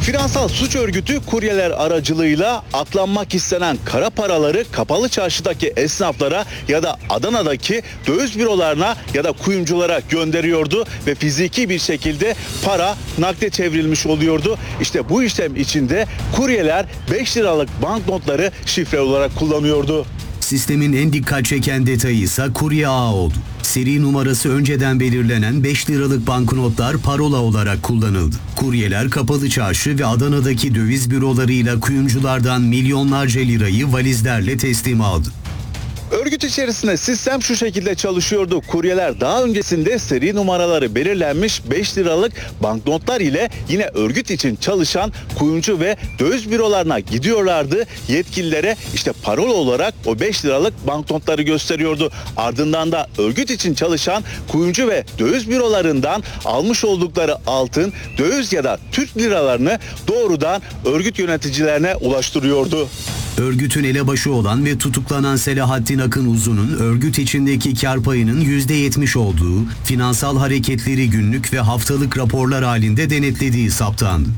Finansal suç örgütü kuryeler aracılığıyla aklanmak istenen kara paraları kapalı çarşıdaki esnaflara ya da Adana'daki döviz bürolarına ya da kuyumculara gönderiyordu ve fiziki bir şekilde para nakde çevrilmiş oluyordu. İşte bu işlem içinde kuryeler 5 liralık banknotları şifre olarak kullanıyordu. Sistemin en dikkat çeken detayı ise kurye ağı oldu. Seri numarası önceden belirlenen 5 liralık banknotlar parola olarak kullanıldı. Kuryeler kapalı çarşı ve Adana'daki döviz bürolarıyla kuyumculardan milyonlarca lirayı valizlerle teslim aldı. Örgüt içerisinde sistem şu şekilde çalışıyordu. Kuryeler daha öncesinde seri numaraları belirlenmiş 5 liralık banknotlar ile yine örgüt için çalışan kuyumcu ve döviz bürolarına gidiyorlardı. Yetkililere işte parola olarak o 5 liralık banknotları gösteriyordu. Ardından da örgüt için çalışan kuyumcu ve döviz bürolarından almış oldukları altın, döviz ya da Türk liralarını doğrudan örgüt yöneticilerine ulaştırıyordu. Örgütün elebaşı olan ve tutuklanan Selahattin Akın Uzun'un örgüt içindeki kar payının %70 olduğu, finansal hareketleri günlük ve haftalık raporlar halinde denetlediği saptandı.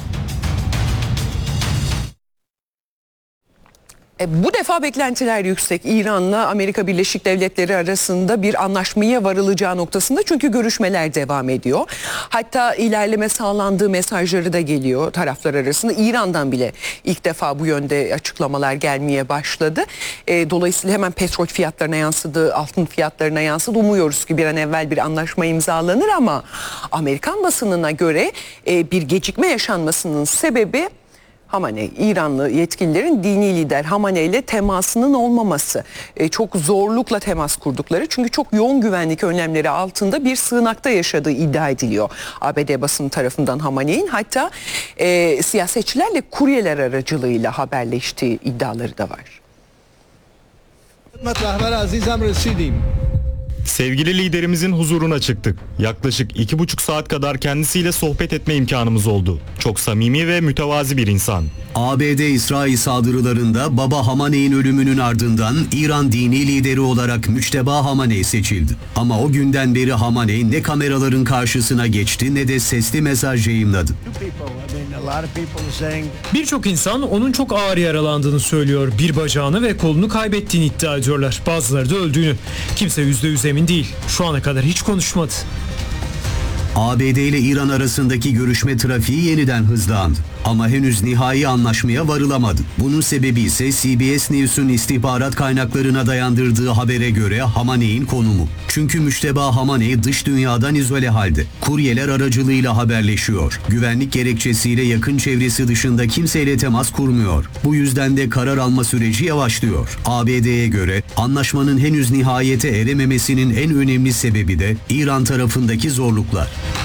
Bu defa beklentiler yüksek. İran'la Amerika Birleşik Devletleri arasında bir anlaşmaya varılacağı noktasında, çünkü görüşmeler devam ediyor. Hatta ilerleme sağlandığı mesajları da geliyor taraflar arasında. İran'dan bile ilk defa bu yönde açıklamalar gelmeye başladı. Dolayısıyla hemen petrol fiyatlarına yansıdı, altın fiyatlarına yansıdı. Umuyoruz ki bir an evvel bir anlaşma imzalanır, ama Amerikan basınına göre bir gecikme yaşanmasının sebebi Hamaney, İranlı yetkililerin dini lider Hamaney ile temasının olmaması. Çok zorlukla temas kurdukları, çünkü çok yoğun güvenlik önlemleri altında bir sığınakta yaşadığı iddia ediliyor ABD basını tarafından Hamaney'in. Hatta siyasetçilerle kuryeler aracılığıyla haberleştiği iddiaları da var. Sevgili liderimizin huzuruna çıktık. Yaklaşık 2,5 saat kadar kendisiyle sohbet etme imkanımız oldu. Çok samimi ve mütevazi bir insan. ABD-İsrail saldırılarında Baba Hamaney'in ölümünün ardından İran dini lideri olarak Müçteba Hamaney seçildi. Ama o günden beri Hamaney ne kameraların karşısına geçti ne de sesli mesaj yayımladı. Birçok insan onun çok ağır yaralandığını söylüyor. Bir bacağını ve kolunu kaybettiğini iddia ediyorlar. Bazıları da öldüğünü. Kimse %100 emin değil. Şu ana kadar hiç konuşmadı. ABD ile İran arasındaki görüşme trafiği yeniden hızlandı. Ama henüz nihai anlaşmaya varılamadı. Bunun sebebi ise CBS News'un istihbarat kaynaklarına dayandırdığı habere göre Hamaney'in konumu. Çünkü Müçteba Hamaney dış dünyadan izole halde. Kuryeler aracılığıyla haberleşiyor. Güvenlik gerekçesiyle yakın çevresi dışında kimseyle temas kurmuyor. Bu yüzden de karar alma süreci yavaşlıyor. ABD'ye göre anlaşmanın henüz nihayete erememesinin en önemli sebebi de İran tarafındaki zorluklar.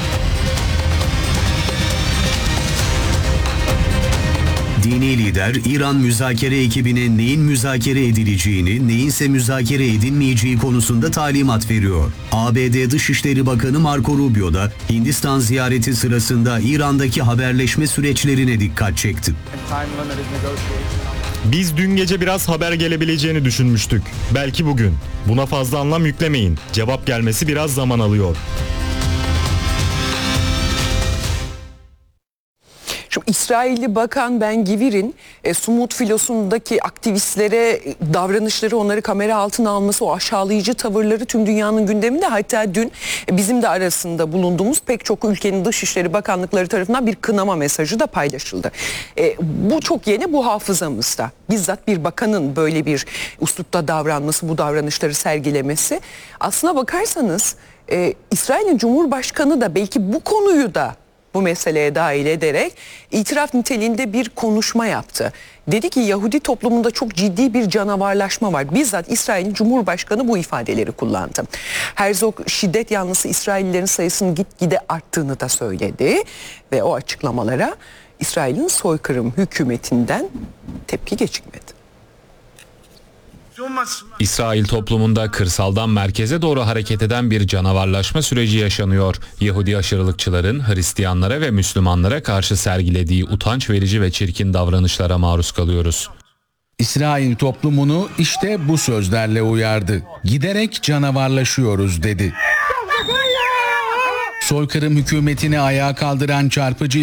Dini lider, İran müzakere ekibine neyin müzakere edileceğini, neyinse müzakere edilmeyeceği konusunda talimat veriyor. ABD Dışişleri Bakanı Marco Rubio da Hindistan ziyareti sırasında İran'daki haberleşme süreçlerine dikkat çekti. Biz dün gece biraz haber gelebileceğini düşünmüştük. Belki bugün. Buna fazla anlam yüklemeyin. Cevap gelmesi biraz zaman alıyor. Şimdi İsrailli Bakan Ben Gvir'in Sumut filosundaki aktivistlere davranışları, onları kamera altına alması, o aşağılayıcı tavırları tüm dünyanın gündeminde. Hatta dün bizim de arasında bulunduğumuz pek çok ülkenin dışişleri bakanlıkları tarafından bir kınama mesajı da paylaşıldı. Bu çok yeni, bu hafızamızda. Bizzat bir bakanın böyle bir üslupta davranması, bu davranışları sergilemesi. Aslına bakarsanız İsrail'in Cumhurbaşkanı da belki bu konuyu da bu meseleye dahil ederek itiraf niteliğinde bir konuşma yaptı. Dedi ki Yahudi toplumunda çok ciddi bir canavarlaşma var. Bizzat İsrail'in Cumhurbaşkanı bu ifadeleri kullandı. Herzog şiddet yanlısı İsraillilerin sayısının gitgide arttığını da söyledi. Ve o açıklamalara İsrail'in soykırım hükümetinden tepki gecikmedi. İsrail toplumunda kırsaldan merkeze doğru hareket eden bir canavarlaşma süreci yaşanıyor. Yahudi aşırılıkçıların Hristiyanlara ve Müslümanlara karşı sergilediği utanç verici ve çirkin davranışlara maruz kalıyoruz. İsrail toplumunu işte bu sözlerle uyardı. Giderek canavarlaşıyoruz dedi. Soykırım hükümetini ayağa kaldıran çarpıcı